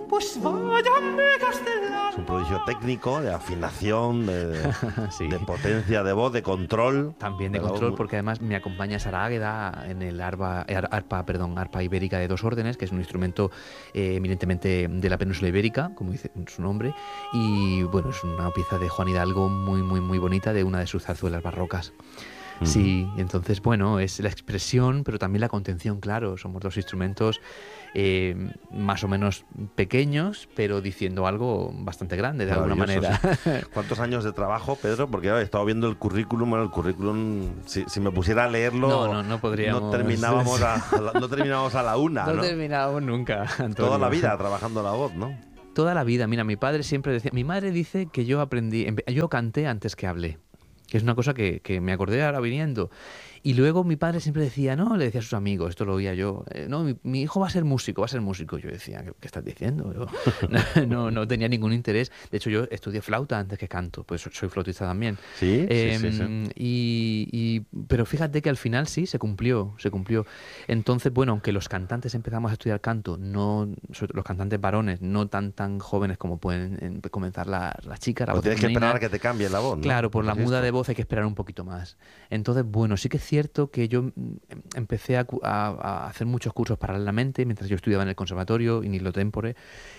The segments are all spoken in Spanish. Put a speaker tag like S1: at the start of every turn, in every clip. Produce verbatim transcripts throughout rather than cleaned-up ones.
S1: pues váyanme castellano.
S2: Es un prodigio técnico, de afinación, de,
S3: Sí.
S2: de potencia de voz, de control.
S3: También de
S2: la
S3: control,
S2: voz.
S3: porque además me acompaña Sara Águeda en el arpa, ar- arpa, perdón, arpa ibérica de dos órdenes, que es un instrumento eh, eminentemente de la península ibérica, como dice su nombre, y bueno, es una pieza de Juan Hidalgo muy, muy, muy bonita, de una de sus zarzuelas barrocas. Sí, entonces, bueno, es la expresión, pero también la contención, claro. Somos dos instrumentos eh, más o menos pequeños, pero diciendo algo bastante grande, de alguna manera.
S2: Maravilloso, sí. ¿Cuántos años de trabajo, Pedro? Porque ahora he estado viendo el currículum, bueno, el currículum, si, si me pusiera a leerlo,
S3: No, no, no podríamos.
S2: no terminábamos a, a la, no terminábamos a la una,
S3: No
S2: ¿no?
S3: terminamos nunca, Antonio.
S2: Toda la vida trabajando la voz, ¿no?
S3: Toda la vida. Mira, mi padre siempre decía... Mi madre dice que yo aprendí... empe- Yo canté antes que hablé. Que es una cosa que, que me acordé ahora viniendo. Y luego mi padre siempre decía, no, le decía a sus amigos, esto lo oía yo, eh, no, mi, mi hijo va a ser músico, va a ser músico. Yo decía, ¿qué, qué estás diciendo? Yo no, no, no tenía ningún interés. De hecho, yo estudié flauta antes que canto, pues soy soy flautista también.
S2: Sí,
S3: Eh,
S2: sí, sí, sí.
S3: Y, y- pero fíjate que al final sí, se cumplió, se cumplió. Entonces, bueno, aunque los cantantes empezamos a estudiar canto, no sobre todo los cantantes varones, no tan tan jóvenes como pueden em, comenzar la- las chicas, la
S2: O
S3: voz
S2: tienes que
S3: femenina.
S2: esperar a que te cambie la voz, ¿no?
S3: Claro, por la
S2: Pues
S3: muda
S2: esto.
S3: de voz hay que esperar un poquito más. Entonces, bueno, sí que es cierto que yo mm, em- empecé a, cu- a- a hacer muchos cursos paralelamente mientras yo estudiaba en el conservatorio, in illo tempore,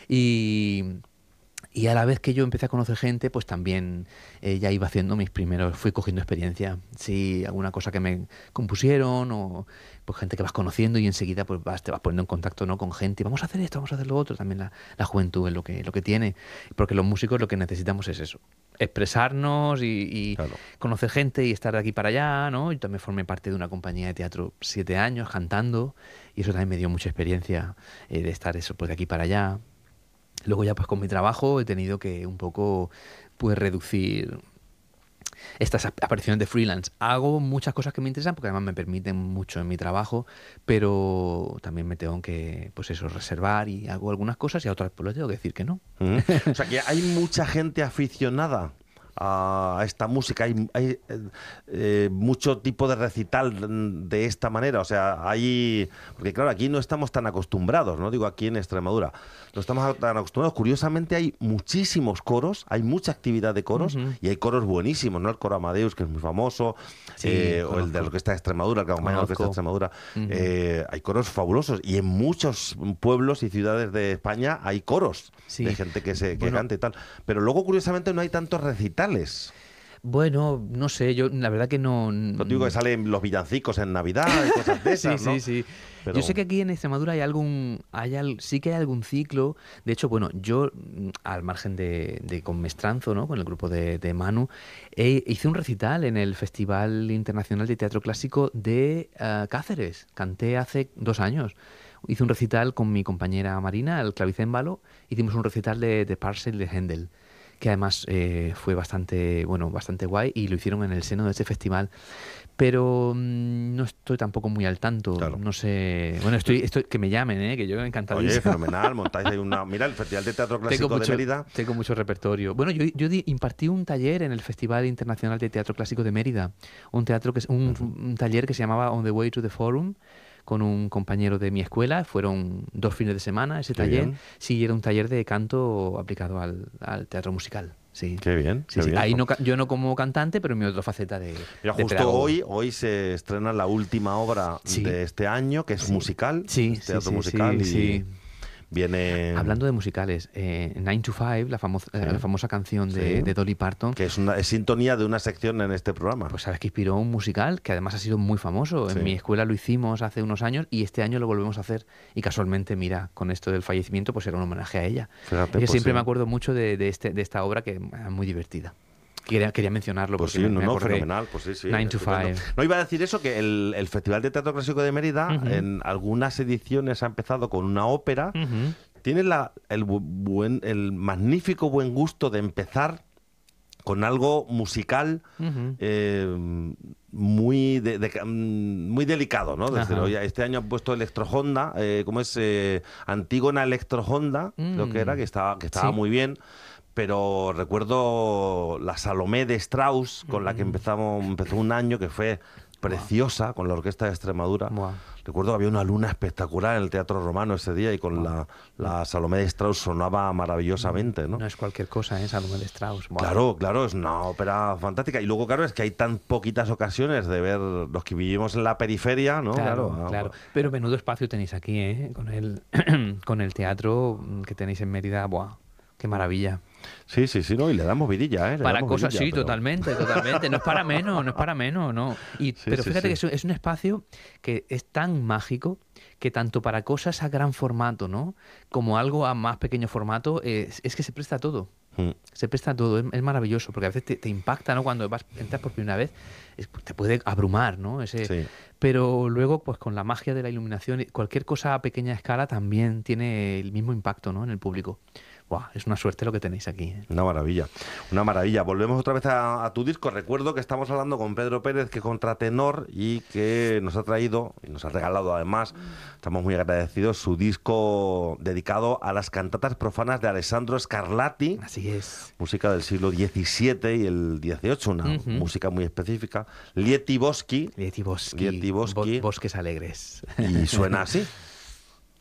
S3: y, y a la vez que yo empecé a conocer gente, pues también eh, ya iba haciendo mis primeros, fui cogiendo experiencia. Sí, alguna cosa que me compusieron o pues gente que vas conociendo y enseguida pues vas, te vas poniendo en contacto, ¿no?, con gente. Vamos a hacer esto, vamos a hacer lo otro. También la, la juventud es lo que, lo que tiene. Porque los músicos lo que necesitamos es eso. Expresarnos y, y
S2: Claro.
S3: conocer gente y estar de aquí para allá, ¿no? Yo también formé parte de una compañía de teatro siete años cantando y eso también me dio mucha experiencia eh, de estar eso pues de aquí para allá. Luego ya pues con mi trabajo he tenido que un poco pues reducir estas ap- apariciones de freelance. Hago muchas cosas que me interesan porque además me permiten mucho en mi trabajo, pero también me tengo que pues eso reservar y hago algunas cosas y a otras pues les tengo que decir que no.
S2: Ujú. O sea, que hay mucha gente aficionada a esta música, hay, hay eh, eh, mucho tipo de recital de esta manera, o sea, hay... Porque claro, aquí no estamos tan acostumbrados, no digo aquí en Extremadura, no estamos tan acostumbrados. Curiosamente hay muchísimos coros, hay mucha actividad de coros
S3: Ujú.
S2: y hay coros buenísimos, ¿no? El coro Amadeus, que es muy famoso,
S3: Sí,
S2: eh, o el
S3: conozco.
S2: de la Orquesta de Extremadura, que acompaña a la Orquesta de
S3: Conozco.
S2: Extremadura.
S3: Ujú.
S2: Eh, hay coros fabulosos y en muchos pueblos y ciudades de España hay coros
S3: Sí.
S2: de gente que se que
S3: Bueno.
S2: canta y tal. Pero luego, curiosamente, no hay tantos recitales.
S3: Bueno, no sé, yo la verdad que no...
S2: No digo que salen los villancicos en Navidad y cosas de
S3: Sí,
S2: esas, ¿no?
S3: sí, sí.
S2: Pero-
S3: Yo sé que aquí en Extremadura hay algún, hay al- sí que hay algún ciclo. De hecho, bueno, yo mm, al margen de, de con Mestranzo, ¿no?, con el grupo de, de Manu, eh, hice un recital en el Festival Internacional de Teatro Clásico de eh, Cáceres. Canté hace dos años. Hice un recital con mi compañera Marina, el clavicémbalo. Hicimos un recital de, de Parcel de Händel, que además eh, fue bastante, bueno, bastante guay y lo hicieron en el seno de ese festival. Pero mm, no estoy tampoco muy al tanto,
S2: Claro.
S3: no sé. Bueno, estoy, estoy que me llamen, ¿eh? Que yo encantadísimo.
S2: Oye, fenomenal, montáis ahí una... Mira, el Festival de Teatro Clásico
S3: Tengo mucho,
S2: de Mérida...
S3: tengo mucho repertorio. Bueno, yo, yo di- impartí un taller en el Festival Internacional de Teatro Clásico de Mérida. Un teatro que es un, un taller que se llamaba On the Way to the Forum, con un compañero de mi escuela. Fueron dos fines de semana ese
S2: Qué
S3: taller.
S2: bien.
S3: Sí, era un taller de canto aplicado al, al teatro musical. Sí.
S2: Qué bien,
S3: Sí,
S2: qué
S3: sí.
S2: bien.
S3: Ahí no, ca- yo no como cantante, pero en mi otra faceta de,
S2: Mira,
S3: de
S2: justo
S3: pedagogo.
S2: hoy, hoy se estrena la última obra
S3: Sí.
S2: de este año, que es
S3: Sí.
S2: musical,
S3: Sí,
S2: es
S3: sí,
S2: teatro
S3: sí,
S2: musical,
S3: sí,
S2: y
S3: sí.
S2: viene...
S3: Hablando de musicales, eh, Nine to Five, la, famo- eh, la famosa canción de,
S2: Sí.
S3: de Dolly Parton,
S2: que es una es sintonía de una sección en este programa.
S3: pues sabes que inspiró un musical que además ha sido muy famoso.
S2: Sí.
S3: En mi escuela lo hicimos hace unos años y este año lo volvemos a hacer. Y casualmente, mira, con esto del fallecimiento, pues era un homenaje a ella.
S2: Fíjate,
S3: Es que
S2: pues
S3: siempre
S2: sí.
S3: me acuerdo mucho de, de, este, de esta obra que es muy divertida. Quería, quería mencionarlo
S2: Pues
S3: porque
S2: sí,
S3: me,
S2: no,
S3: me
S2: no,
S3: acordé.
S2: fenomenal, pues sí, sí.
S3: Nine to
S2: estupendo.
S3: Five.
S2: No, iba a decir eso, que el, el Festival de Teatro Clásico de Mérida,
S3: Ujú.
S2: en algunas ediciones ha empezado con una ópera.
S3: Ujú.
S2: Tiene la, el, bu- buen, el magnífico buen gusto de empezar con algo musical
S3: Ujú.
S2: eh, muy de- de- mm, muy delicado, ¿no? Desde
S3: Ajá.
S2: oye, este año han puesto Electro Honda, eh, ¿cómo es? Eh, Antígona Electro Honda, creo que era, que estaba, que estaba
S3: Sí.
S2: muy bien. Pero recuerdo la Salomé de Strauss, con la que empezamos, empezó un año que fue preciosa con la Orquesta de Extremadura.
S3: Buah.
S2: Recuerdo que había una luna espectacular en el Teatro Romano ese día y con la, la Salomé de Strauss sonaba maravillosamente, ¿no?
S3: No es cualquier cosa, ¿eh? Salomé de Strauss. Buah.
S2: Claro, claro, es una ópera fantástica. Y luego, claro, es que hay tan poquitas ocasiones de ver los que vivimos en la periferia, ¿no?
S3: Claro,
S2: Claro,
S3: claro. Pero menudo espacio tenéis aquí, ¿eh? Con el, con el teatro que tenéis en Mérida. Buah, qué maravilla.
S2: Sí, sí, sí, no, y le damos vidilla, ¿eh? Le
S3: Para
S2: damos
S3: cosas,
S2: vidilla,
S3: sí,
S2: pero-
S3: totalmente, totalmente. No es para menos, no es para menos, no. Y,
S2: Sí,
S3: pero
S2: sí,
S3: fíjate
S2: sí.
S3: que es, un- es un espacio que es tan mágico que tanto para cosas a gran formato, ¿no? Como algo a más pequeño formato, es, es que se presta a todo.
S2: Mm.
S3: Se presta a todo, es, es maravilloso, porque a veces te, te impacta, ¿no? Cuando vas, entras por primera vez, es- te puede abrumar, ¿no? Ese,
S2: Sí.
S3: Pero luego, pues con la magia de la iluminación, cualquier cosa a pequeña escala también tiene el mismo impacto, ¿no? En el público. Buah, es una suerte lo que tenéis aquí, ¿eh?
S2: Una maravilla, una maravilla. Volvemos otra vez a, a tu disco. Recuerdo que estamos hablando con Pedro Pérez, que es contratenor y que nos ha traído y nos ha regalado además, estamos muy agradecidos, su disco dedicado a las cantatas profanas de Alessandro Scarlatti,
S3: Así es.
S2: música del siglo diecisiete y el dieciocho, una
S3: Ujú.
S2: música muy específica. Lieti Boschi,
S3: Lieti Boschi.
S2: Lieti Boschi.
S3: Bo- Bosques alegres.
S2: y suena así.